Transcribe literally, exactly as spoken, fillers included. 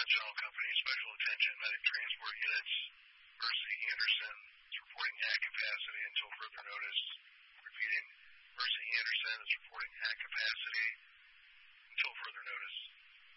Continental Company, Special Attention Medic Transport Units. Mercy Anderson is reporting at capacity until further notice. Repeating, Mercy Anderson is reporting at capacity